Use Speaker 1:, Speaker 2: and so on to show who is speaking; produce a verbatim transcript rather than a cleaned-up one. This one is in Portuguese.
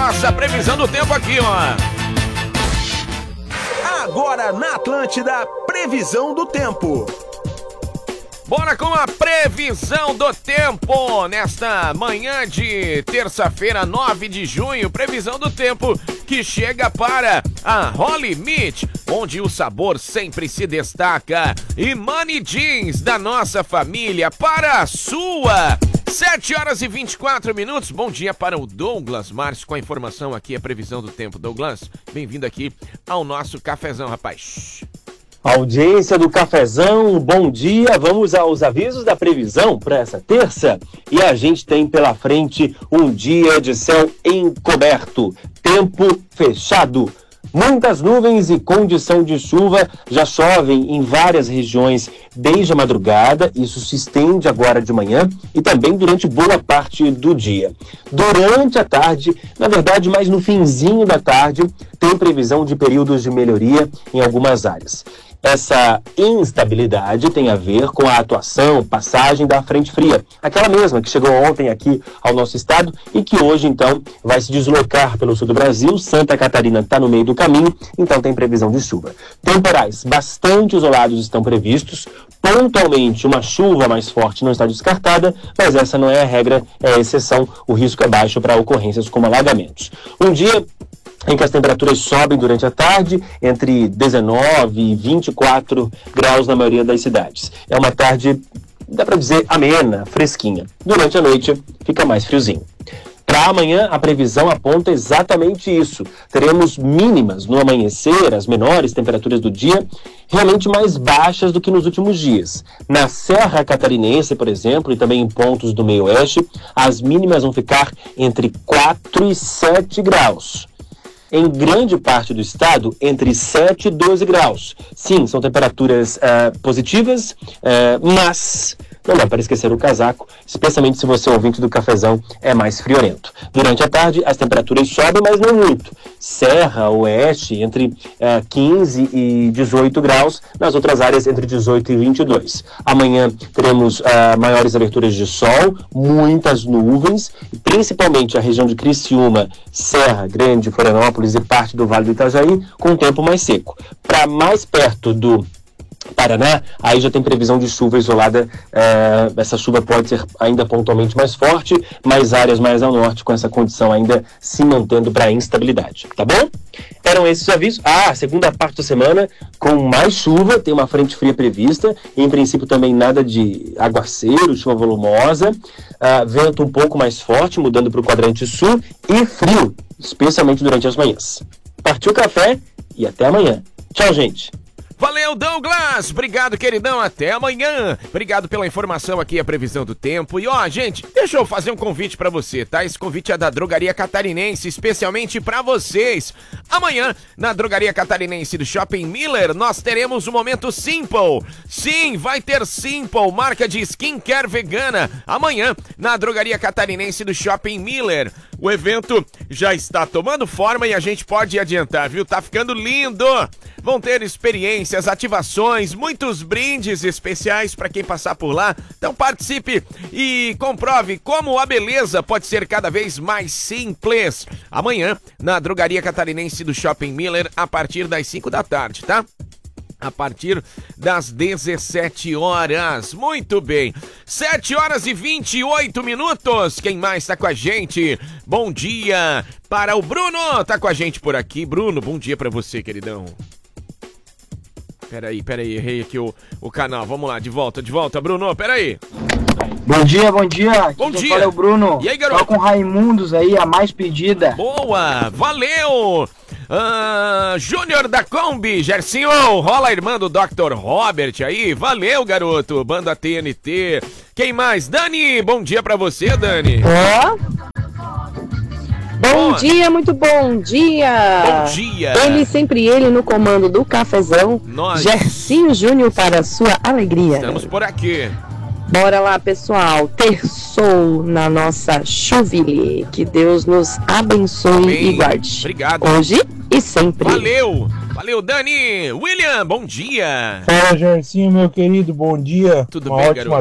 Speaker 1: nossa previsão do tempo aqui, ó.
Speaker 2: Agora na Atlântida, previsão do tempo.
Speaker 1: Bora com a previsão do tempo nesta manhã de terça-feira, nove de junho. Previsão do tempo que chega para a Holy Meat, onde o sabor sempre se destaca. E Money Jeans da nossa família para a sua. sete horas e vinte e quatro minutos. Bom dia para o Douglas Márcio com a informação aqui, a previsão do tempo. Douglas, bem-vindo aqui ao nosso cafezão, rapaz.
Speaker 3: Audiência do Cafezão, bom dia, vamos aos avisos da previsão para essa terça e a gente tem pela frente um dia de céu encoberto, tempo fechado, muitas nuvens e condição de chuva, já chovem em várias regiões desde a madrugada, isso se estende agora de manhã e também durante boa parte do dia. Durante a tarde, na verdade mais no finzinho da tarde, tem previsão de períodos de melhoria em algumas áreas. Essa instabilidade tem a ver com a atuação, passagem da frente fria, aquela mesma que chegou ontem aqui ao nosso estado e que hoje, então, vai se deslocar pelo sul do Brasil. Santa Catarina está no meio do caminho, então tem previsão de chuva. Temporais bastante isolados estão previstos, pontualmente uma chuva mais forte não está descartada, mas essa não é a regra, é a exceção, o risco é baixo para ocorrências como alagamentos. Um dia em que as temperaturas sobem durante a tarde, entre dezenove e vinte e quatro graus na maioria das cidades. É uma tarde, dá para dizer, amena, fresquinha. Durante a noite, fica mais friozinho. Para amanhã, a previsão aponta exatamente isso. Teremos mínimas no amanhecer, as menores temperaturas do dia, realmente mais baixas do que nos últimos dias. Na Serra Catarinense, por exemplo, e também em pontos do meio-oeste, as mínimas vão ficar entre quatro e sete graus. Em grande parte do estado, entre sete e doze graus. Sim, são temperaturas uh, positivas, uh, mas não dá para esquecer o casaco, especialmente se você, ouvinte do cafezão, é mais friorento. Durante a tarde, as temperaturas sobem, mas não muito. Serra, oeste, entre uh, quinze e dezoito graus, nas outras áreas, entre dezoito e vinte e dois. Amanhã teremos uh, maiores aberturas de sol, muitas nuvens, principalmente a região de Criciúma, Serra Grande, Florianópolis e parte do Vale do Itajaí, com o tempo mais seco. Para mais perto do Paraná, aí já tem previsão de chuva isolada, é, essa chuva pode ser ainda pontualmente mais forte, mas áreas mais ao norte com essa condição ainda se mantendo para instabilidade, tá bom? Eram esses avisos. Ah, segunda parte da semana com mais chuva, tem uma frente fria prevista, e em princípio também nada de aguaceiro, chuva volumosa, ah, vento um pouco mais forte, mudando para o quadrante sul, e frio, especialmente durante as manhãs. Partiu o café e até amanhã. Tchau, gente!
Speaker 1: Valeu, Douglas! Obrigado, queridão. Até amanhã. Obrigado pela informação aqui, a previsão do tempo. E ó, gente, deixa eu fazer um convite pra você, tá? Esse convite é da Drogaria Catarinense, especialmente pra vocês. Amanhã, na Drogaria Catarinense do Shopping Miller, nós teremos o Momento Simple. Sim, vai ter Simple, marca de skincare vegana. Amanhã, na Drogaria Catarinense do Shopping Miller. O evento já está tomando forma e a gente pode adiantar, viu? Tá ficando lindo! Vão ter experiências, ativações, muitos brindes especiais para quem passar por lá. Então participe e comprove como a beleza pode ser cada vez mais simples. Amanhã, na Drogaria Catarinense do Shopping Miller, a partir das cinco da tarde, tá? A partir das dezessete horas. Muito bem. sete horas e vinte e oito minutos. Quem mais tá com a gente? Bom dia para o Bruno. Tá com a gente por aqui. Bruno, bom dia para você, queridão. Peraí, peraí, errei aqui o, o canal. Vamos lá, de volta, de volta, Bruno, peraí.
Speaker 4: Bom dia, bom dia.
Speaker 1: Bom
Speaker 4: Quem
Speaker 1: dia.
Speaker 4: fala é o Bruno.
Speaker 1: E aí, garoto?
Speaker 4: Só com Raimundos aí, a mais pedida.
Speaker 1: Boa, valeu. Ah, Júnior da Kombi, Gersinho, rola a irmã do doutor Robert aí. Valeu, garoto, banda T N T. Quem mais? Dani, bom dia pra você, Dani.
Speaker 5: Ó. Bom
Speaker 1: Boa.
Speaker 5: dia, muito bom dia!
Speaker 1: Bom dia!
Speaker 5: Ele, sempre ele, no comando do cafezão.
Speaker 1: Nós.
Speaker 5: Gersinho Júnior para sua alegria.
Speaker 1: Estamos por aqui.
Speaker 5: Bora lá, pessoal. Terçou na nossa chuvile. Que Deus nos abençoe
Speaker 1: Amém.
Speaker 5: E guarde.
Speaker 1: Obrigado.
Speaker 5: Hoje e sempre.
Speaker 1: Valeu! Valeu, Dani! William, bom dia!
Speaker 6: Fala, Gersinho, meu querido, bom dia.
Speaker 1: Tudo
Speaker 6: Uma
Speaker 1: bem,
Speaker 6: ótima
Speaker 1: garoto?